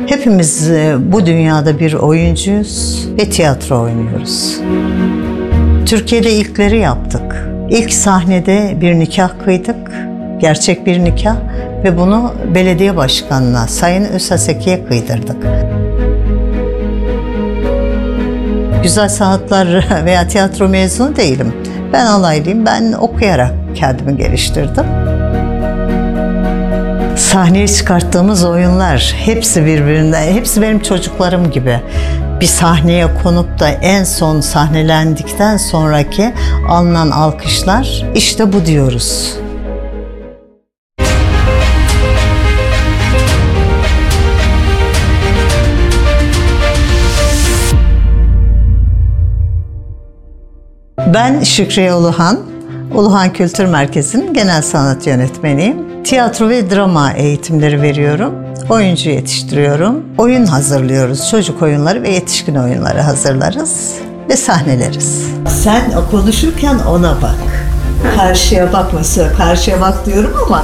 Hepimiz bu dünyada bir oyuncuyuz ve tiyatro oynuyoruz. Türkiye'de ilkleri yaptık. İlk sahnede bir nikah kıydık, gerçek bir nikah ve bunu belediye başkanına, Sayın Özhaseki'ye kıydırdık. Güzel sanatlar veya tiyatro mezunu değilim. Ben alaylıyım, ben okuyarak kendimi geliştirdim. Sahneye çıkarttığımız oyunlar hepsi birbirinden, hepsi benim çocuklarım gibi. Bir sahneye konup da en son sahnelendikten sonraki alınan alkışlar, işte bu diyoruz. Ben Şükriye Uluhan, Uluhan Kültür Merkezi'nin genel sanat yönetmeniyim. Tiyatro ve drama eğitimleri veriyorum. Oyuncu yetiştiriyorum. Oyun hazırlıyoruz. Çocuk oyunları ve yetişkin oyunları hazırlarız ve sahneleriz. Sen konuşurken ona bak. Karşıya bakma, karşıya bak diyorum ama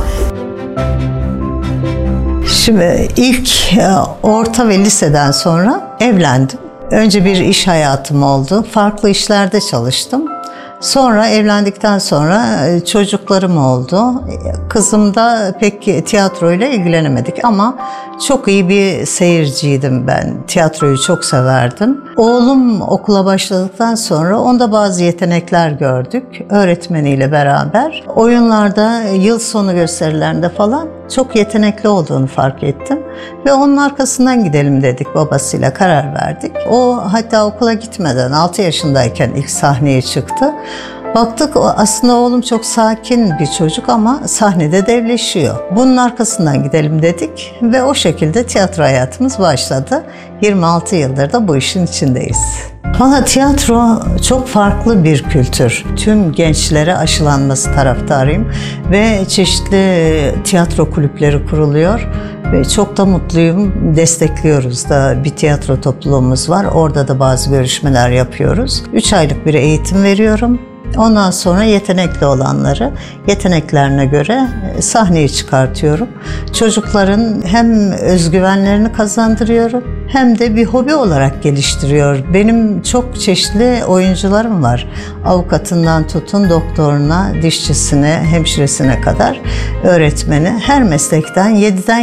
şimdi ilk orta ve liseden sonra evlendim. Önce bir iş hayatım oldu. Farklı işlerde çalıştım. Sonra evlendikten sonra çocuklarım oldu. Kızım da pek tiyatroyla ilgilenemedik ama çok iyi bir seyirciydim ben. Tiyatroyu çok severdim. Oğlum okula başladıktan sonra onda bazı yetenekler gördük. Öğretmeniyle beraber oyunlarda, yıl sonu gösterilerinde falan çok yetenekli olduğunu fark ettim. Ve onun arkasından gidelim dedik, babasıyla karar verdik. O hatta okula gitmeden 6 yaşındayken ilk sahneye çıktı. Baktık aslında oğlum çok sakin bir çocuk ama sahnede devleşiyor. Bunun arkasından gidelim dedik ve o şekilde tiyatro hayatımız başladı. 26 yıldır da bu işin içindeyiz. Valla tiyatro çok farklı bir kültür. Tüm gençlere aşılanması taraftarıyım ve çeşitli tiyatro kulüpleri kuruluyor. Ve çok da mutluyum. Destekliyoruz da, bir tiyatro topluluğumuz var. Orada da bazı görüşmeler yapıyoruz. 3 aylık bir eğitim veriyorum. Ondan sonra yetenekli olanları yeteneklerine göre sahneye çıkartıyorum. Çocukların hem özgüvenlerini kazandırıyorum hem de bir hobi olarak geliştiriyor. Benim çok çeşitli oyuncularım var. Avukatından tutun doktoruna, dişçisine, hemşiresine kadar öğretmeni. Her meslekten 7'den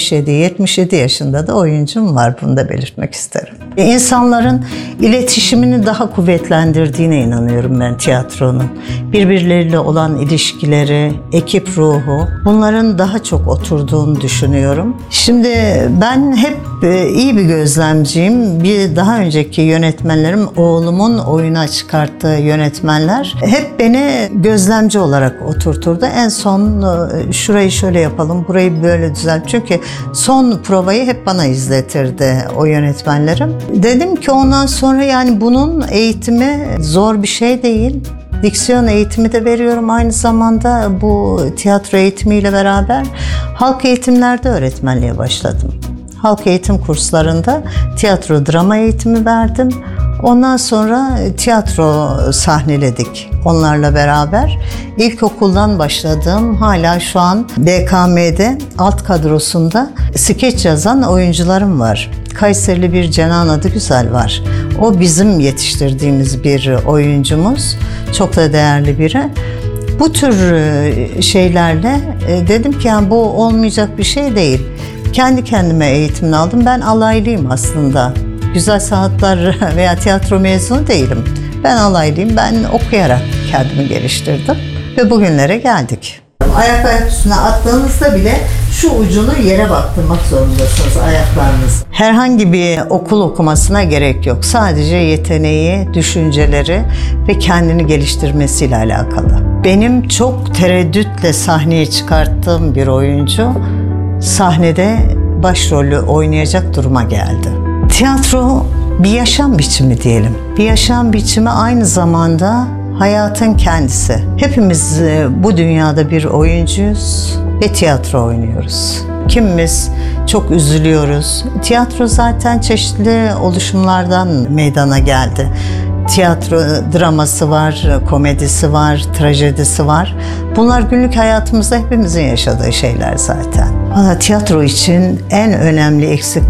77 yaşında da oyuncum var. Bunu da belirtmek isterim. İnsanların iletişimini daha kuvvetlendirdiğine inanıyorum ben tiyatronun. Birbirleriyle olan ilişkileri, ekip ruhu, bunların daha çok oturduğunu düşünüyorum. Şimdi ben hep iyi bir gözlemciyim. Bir daha önceki yönetmenlerim, oğlumun oyuna çıkarttığı yönetmenler hep beni gözlemci olarak oturturdu. En son şurayı şöyle yapalım, burayı böyle düzelt. Çünkü son provayı hep bana izletirdi o yönetmenlerim. Dedim ki ondan sonra yani bunun eğitimi zor bir şey değil. Diksiyon eğitimi de veriyorum aynı zamanda bu tiyatro eğitimiyle beraber. Halk eğitimlerde öğretmenliğe başladım. Halk eğitim kurslarında tiyatro, drama eğitimi verdim. Ondan sonra tiyatro sahneledik onlarla beraber. İlkokuldan başladığım, hala şu an BKM'de alt kadrosunda skeç yazan oyuncularım var. Kayserili bir Cenan Adıgüzel var. O bizim yetiştirdiğimiz bir oyuncumuz. Çok da değerli biri. Bu tür şeylerle dedim ki yani bu olmayacak bir şey değil. Kendi kendime eğitimini aldım. Ben alaylıyım aslında. Güzel sanatlar veya tiyatro mezunu değilim. Ben alaylıyım. Ben okuyarak kendimi geliştirdim ve bugünlere geldik. Ayak üstüne attığınızda bile şu ucunu yere baktırmak zorundasınız ayaklarınız. Herhangi bir okul okumasına gerek yok. Sadece yeteneği, düşünceleri ve kendini geliştirmesiyle alakalı. Benim çok tereddütle sahneye çıkarttığım bir oyuncu sahnede başrolü oynayacak duruma geldi. Tiyatro bir yaşam biçimi diyelim. Bir yaşam biçimi aynı zamanda hayatın kendisi. Hepimiz bu dünyada bir oyuncuyuz ve tiyatro oynuyoruz. Kimimiz çok üzülüyoruz. Tiyatro zaten çeşitli oluşumlardan meydana geldi. Tiyatro draması var, komedisi var, trajedisi var. Bunlar günlük hayatımızda hepimizin yaşadığı şeyler zaten. Valla tiyatro için en önemli eksik